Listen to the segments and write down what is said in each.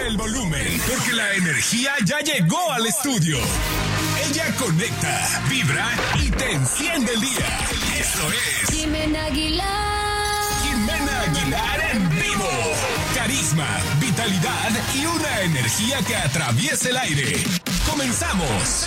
el volumen, porque la energía ya llegó al estudio. Ella conecta, vibra y te enciende el día. Esto es Jimena Aguilar. Jimena Aguilar en vivo. Carisma, vitalidad y una energía que atraviesa el aire. Comenzamos.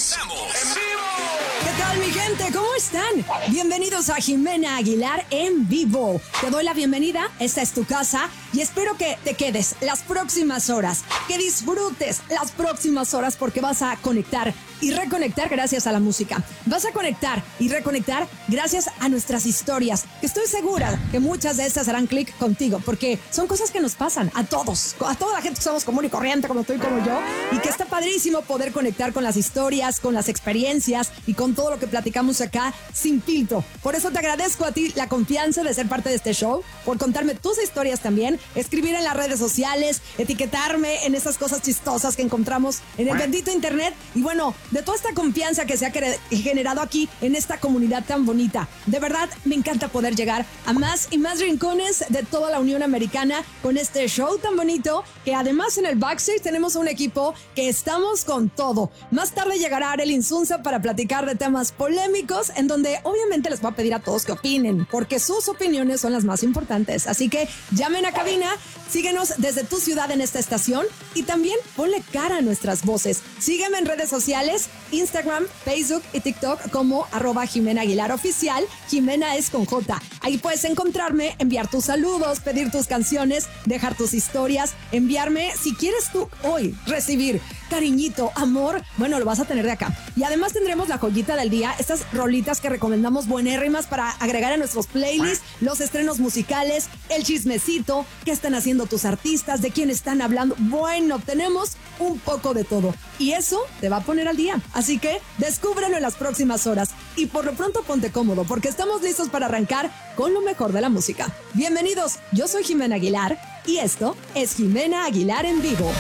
En vivo. ¿Qué tal, mi gente? ¿Cómo están? Bienvenidos a Jimena Aguilar en vivo. Te doy la bienvenida, esta es tu casa y espero que te quedes las próximas horas, que disfrutes las próximas horas porque vas a conectar y reconectar gracias a la música. Vas a conectar y reconectar gracias a nuestras historias, que estoy segura que muchas de estas harán clic contigo porque son cosas que nos pasan a todos, a toda la gente que somos común y corriente como tú y como yo, y que está padrísimo poder conectar con las historias, con las experiencias y con todo lo que platicamos acá sin filtro. Por eso te agradezco a ti la confianza de ser parte de este show, por contarme tus historias también, escribir en las redes sociales, etiquetarme en esas cosas chistosas que encontramos en el bendito internet y bueno, de toda esta confianza que se ha generado aquí en esta comunidad tan bonita. De verdad, me encanta poder llegar a más y más rincones de toda la Unión Americana con este show tan bonito, que además en el backstage tenemos un equipo que estamos con todo. Más tarde llegará Arely Insunza para platicar de temas polémicos, en donde obviamente les voy a pedir a todos que opinen, porque sus opiniones son las más importantes. Así que llamen a cabina, síguenos desde tu ciudad en esta estación y también ponle cara a nuestras voces. Sígueme en redes sociales, Instagram, Facebook y TikTok como @Jimena Aguilar Oficial. Jimena es con J. Ahí puedes encontrarme, enviar tus saludos, pedir tus canciones, dejar tus historias, enviarme si quieres tú hoy recibir cariñito, amor, bueno, lo vas a tener de acá. Y además tendremos la joyita del día, estas rolitas que recomendamos buenérrimas para agregar a nuestros playlists, los estrenos musicales, el chismecito, qué están haciendo tus artistas, de quién están hablando. Bueno, tenemos un poco de todo y eso te va a poner al día. Así que descúbrelo en las próximas horas y por lo pronto ponte cómodo porque estamos listos para arrancar con lo mejor de la música. Bienvenidos, yo soy Jimena Aguilar y esto es Jimena Aguilar en vivo.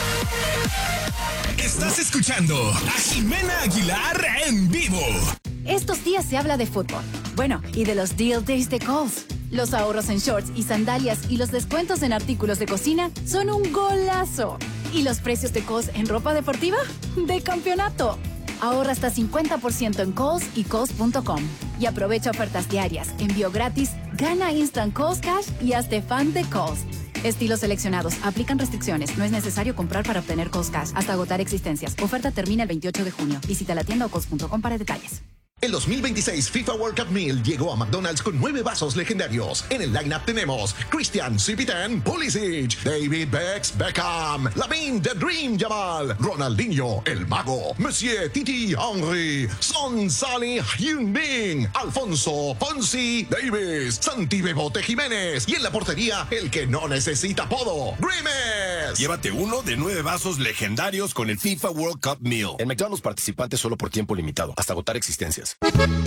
Estás escuchando a Jimena Aguilar en vivo. Estos días se habla de fútbol. Bueno, y de los Deal Days de Kohl's. Los ahorros en shorts y sandalias y los descuentos en artículos de cocina son un golazo. ¿Y los precios de Kohl's en ropa deportiva? ¡De campeonato! Ahorra hasta 50% en Kohl's y Kohl's.com. Y aprovecha ofertas diarias, envío gratis, gana Instant Kohl's Cash y hazte fan de Kohl's. Estilos seleccionados. Aplican restricciones. No es necesario comprar para obtener Kohl's Cash hasta agotar existencias. Oferta termina el 28 de junio. Visita la tienda o Kohl's.com para detalles. El 2026 FIFA World Cup Meal llegó a McDonald's con 9 vasos legendarios. En el lineup tenemos Christian Cipitan Pulisic, David Beckham, Lamine The Dream Yamal, Ronaldinho El Mago, Monsieur Titi Henry, Son Salih Heung-min, Alfonso Ponzi Davis, Santi Bebote Jiménez y en la portería el que no necesita apodo, Grimes. Llévate uno de 9 vasos legendarios con el FIFA World Cup Meal. En McDonald's participantes solo por tiempo limitado, hasta agotar existencias.